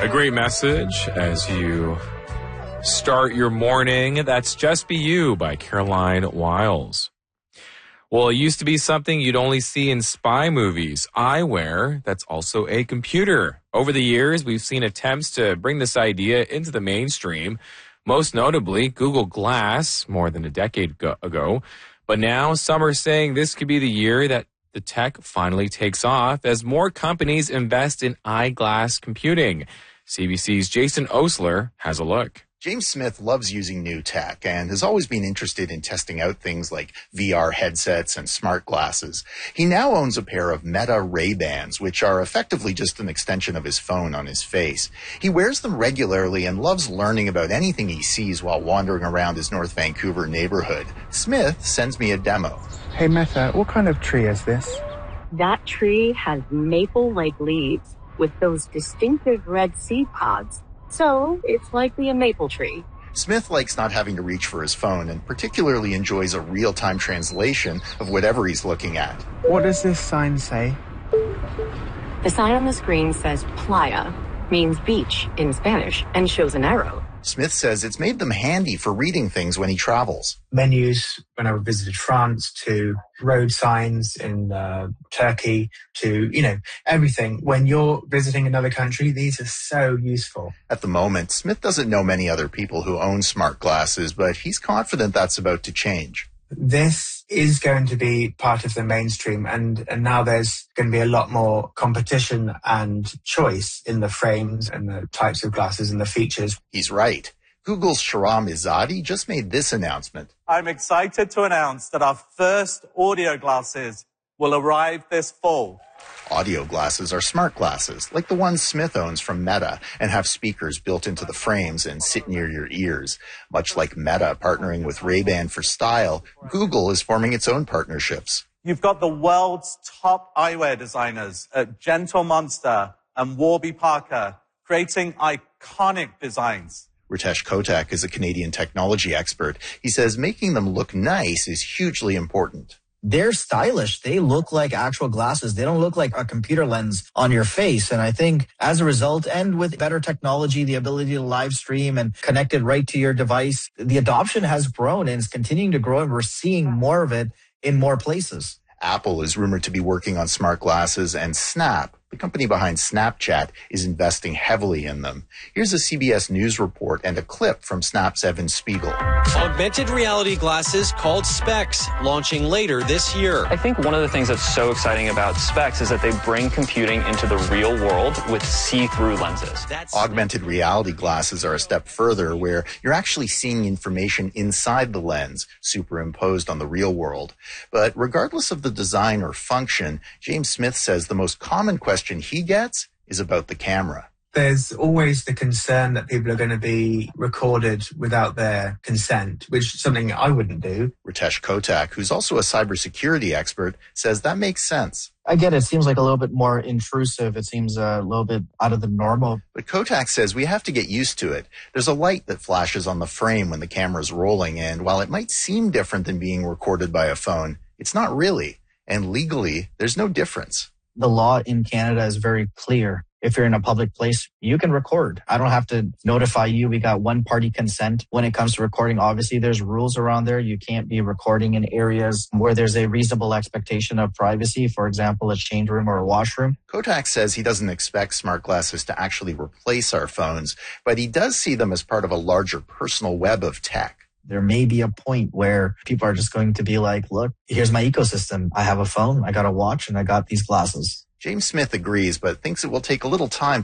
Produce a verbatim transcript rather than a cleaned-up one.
A great message as you start your morning. That's Just Be You by Caroline Wiles. Well, it used to be something you'd only see in spy movies. Eyewear, that's also a computer. Over the years, we've seen attempts to bring this idea into the mainstream, most notably Google Glass more than a decade ago. But now some are saying this could be the year that the tech finally takes off as more companies invest in eyeglass computing. C B C's Jason Osler has a look. James Smith loves using new tech and has always been interested in testing out things like V R headsets and smart glasses. He now owns a pair of Meta Ray-Bans, which are effectively just an extension of his phone on his face. He wears them regularly and loves learning about anything he sees while wandering around his North Vancouver neighborhood. Smith sends me a demo. Hey Meta, what kind of tree is this? That tree has maple-like leaves with those distinctive red seed pods. So it's likely a maple tree. Smith likes not having to reach for his phone and particularly enjoys a real-time translation of whatever he's looking at. What does this sign say? The sign on the screen says playa, means beach in Spanish, and shows an arrow. Smith says it's made them handy for reading things when he travels. Menus when I visited France, to road signs in uh, Turkey, to, you know, everything. When you're visiting another country, these are so useful. At the moment, Smith doesn't know many other people who own smart glasses, but he's confident that's about to change. This is going to be part of the mainstream, and, and now there's going to be a lot more competition and choice in the frames and the types of glasses and the features. He's right. Google's Shahram Izzadi just made this announcement. I'm excited to announce that our first audio glasses will arrive this fall. Audio glasses are smart glasses, like the ones Smith owns from Meta, and have speakers built into the frames and sit near your ears. Much like Meta partnering with Ray-Ban for style, Google is forming its own partnerships. You've got the world's top eyewear designers at Gentle Monster and Warby Parker creating iconic designs. Ritesh Kotak is a Canadian technology expert. He says making them look nice is hugely important. They're stylish. They look like actual glasses. They don't look like a computer lens on your face. And I think as a result, and with better technology, the ability to live stream and connect it right to your device, the adoption has grown and is continuing to grow. And we're seeing more of it in more places. Apple is rumored to be working on smart glasses, and Snap, the company behind Snapchat, is investing heavily in them. Here's a C B S News report and a clip from Snap's Evan Spiegel. Augmented reality glasses called Specs, launching later this year. I think one of the things that's so exciting about Specs is that they bring computing into the real world with see-through lenses. That's Augmented reality glasses are a step further, where you're actually seeing information inside the lens, superimposed on the real world. But regardless of the design or function, James Smith says the most common question he gets is about the camera. There's always the concern that people are going to be recorded without their consent, which is something I wouldn't do. Ritesh Kotak, who's also a cybersecurity expert, says that makes sense. I get it. It seems like a little bit more intrusive. It seems a little bit out of the normal. But Kotak says we have to get used to it. There's a light that flashes on the frame when the camera's rolling, and while it might seem different than being recorded by a phone, it's not really. And legally, there's no difference. The law in Canada is very clear. If you're in a public place, you can record. I don't have to notify you. We got one party consent when it comes to recording. Obviously, there's rules around there. You can't be recording in areas where there's a reasonable expectation of privacy. For example, a change room or a washroom. Kotak says he doesn't expect smart glasses to actually replace our phones, but he does see them as part of a larger personal web of tech. There may be a point where people are just going to be like, look, here's my ecosystem. I have a phone, I got a watch, and I got these glasses. James Smith agrees, but thinks it will take a little time